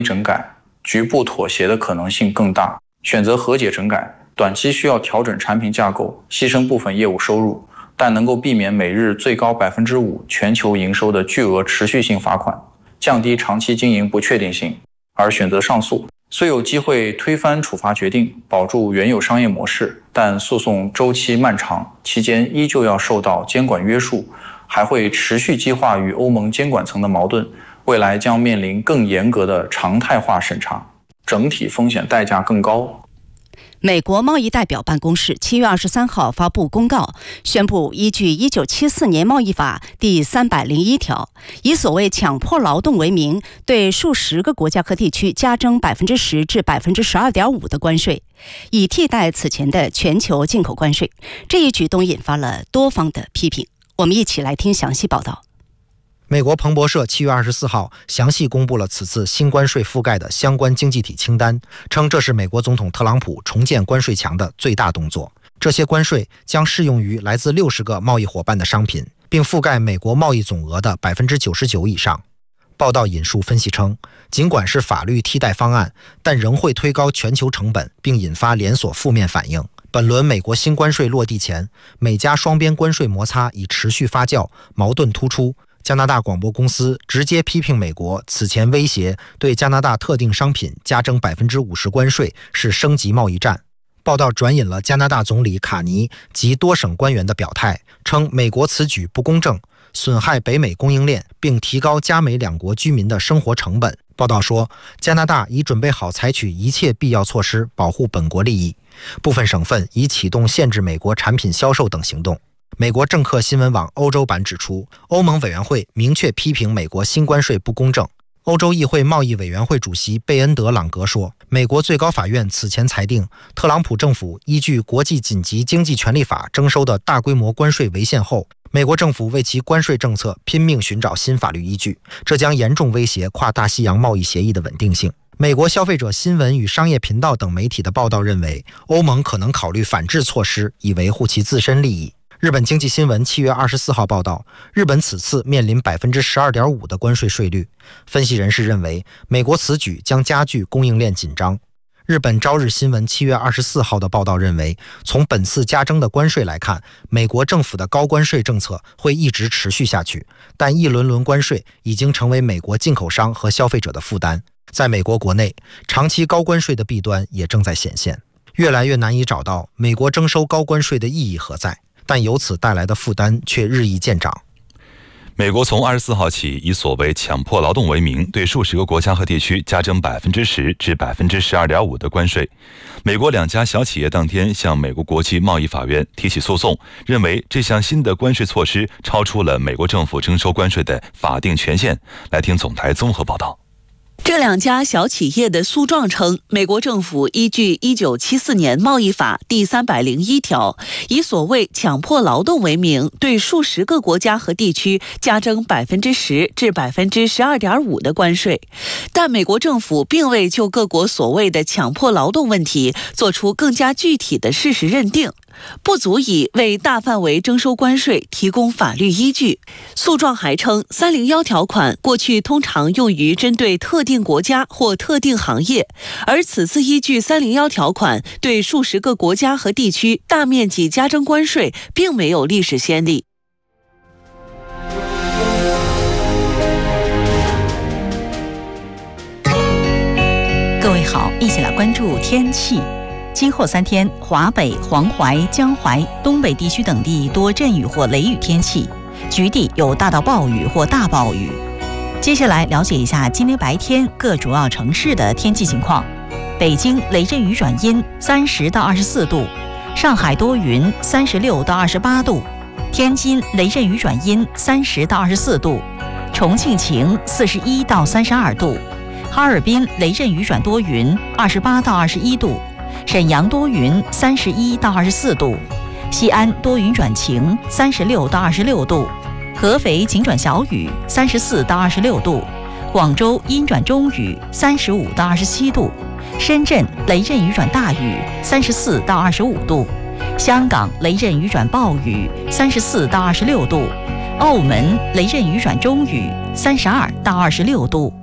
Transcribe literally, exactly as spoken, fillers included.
整改，局部妥协的可能性更大。选择和解整改，短期需要调整产品架构，牺牲部分业务收入，但能够避免每日最高 百分之五 全球营收的巨额持续性罚款，降低长期经营不确定性。而选择上诉，虽有机会推翻处罚决定，保住原有商业模式，但诉讼周期漫长，期间依旧要受到监管约束，还会持续激化与欧盟监管层的矛盾，未来将面临更严格的常态化审查，整体风险代价更高。 美国贸易代表办公室七月二十三号发布公告，宣布依据一九七四年贸易法第三百零一条，以所谓强迫劳动为名，对数十个国家和地区加征百分之十至百分之十二点五的关税，以替代此前的全球进口关税。这一举动引发了多方的批评。我们一起来听详细报道。 美国彭博社七月二十四号详细公布了此次新关税覆盖的相关经济体清单，称这是美国总统特朗普重建关税墙的最大动作。这些关税将适用于来自六十个贸易伙伴的商品，并覆盖美国贸易总额的 百分之九十九 以上。报道引述分析称，尽管是法律替代方案，但仍会推高全球成本，并引发连锁负面反应。本轮美国新关税落地前，美加双边关税摩擦已持续发酵，矛盾突出。加拿大广播公司直接批评美国此前威胁对加拿大特定商品加征 百分之五十 关税是升级贸易战。报道转引了加拿大总理卡尼及多省官员的表态，称美国此举不公正，损害北美供应链，并提高加美两国居民的生活成本。报道说，加拿大已准备好采取一切必要措施保护本国利益，部分省份已启动限制美国产品销售等行动。美国政客新闻网欧洲版指出，欧盟委员会明确批评美国新关税不公正。欧洲议会贸易委员会主席贝恩德朗格说，美国最高法院此前裁定，特朗普政府依据国际紧急经济权利法征收的大规模关税违宪后，美国政府为其关税政策拼命寻找新法律依据，这将严重威胁跨大西洋贸易协议的稳定性。美国消费者新闻与商业频道等媒体的报道认为，欧盟可能考虑反制措施，以维护其自身利益。日本经济新闻七月二十四号报道，日本此次面临 百分之十二点五 的关税税率。分析人士认为，美国此举将加剧供应链紧张。日本朝日新闻七月二十四号的报道认为，从本次加征的关税来看，美国政府的高关税政策会一直持续下去，但一轮轮关税已经成为美国进口商和消费者的负担。在美国国内，长期高关税的弊端也正在显现，越来越难以找到美国征收高关税的意义何在，但由此带来的负担却日益渐长。 美国从二十四号起，以所谓强迫劳动为名，对数十个国家和地区加征 百分之十 至 百分之十二点五 的关税。美国两家小企业当天向美国国际贸易法院提起诉讼，认为这项新的关税措施超出了美国政府征收关税的法定权限。来听总台综合报道。 这两家小企业的诉状称，美国政府依据一九七四年贸易法第三百零一条，以所谓强迫劳动为名，对数十个国家和地区加征 百分之十 至 百分之十二点五 的关税。但美国政府并未就各国所谓的强迫劳动问题做出更加具体的事实认定，不足以为大范围征收关税提供法律依据。诉状还称，三零一条款过去通常用于针对特定国家或特定行业，而此次依据三零一条款对数十个国家和地区大面积加征关税，并没有历史先例。 各位好，一起来关注天气。今后三天，华北、黄淮、江淮、东北地区等地多阵雨或雷雨天气，局地有大到暴雨或大暴雨。接下来了解一下今天白天各主要城市的天气情况。北京雷阵雨转阴，三十到二十四度；上海多云，三十六到二十八度；天津雷阵雨转阴，三十到二十四度；重庆晴，四十一到三十二度；哈尔滨雷阵雨转多云，二十八到二十一度；沈阳多云，三十一到二十四度；西安多云转晴，三十六到二十六度；合肥晴转小雨，三十四到二十六度；广州阴转中雨，三十五到二十七度；深圳雷阵雨转大雨，三十四到二十五度；香港雷阵雨转暴雨，三十四到二十六度；澳门雷阵雨转中雨，三十二到二十六度。